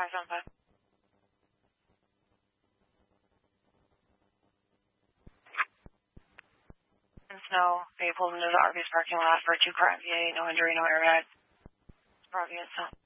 575. Snow, they pulled into the Arby's parking lot for a 2-car MVA, no injury, no airbags. Broadview itself.